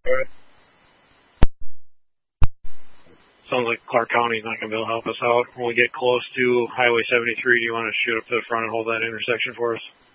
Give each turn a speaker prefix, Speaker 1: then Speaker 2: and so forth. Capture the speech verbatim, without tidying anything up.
Speaker 1: All right. Sounds like Clark County's not going to be able to help us out. When we get close to Highway seventy-three, do you want to shoot up to the front and hold that intersection for us?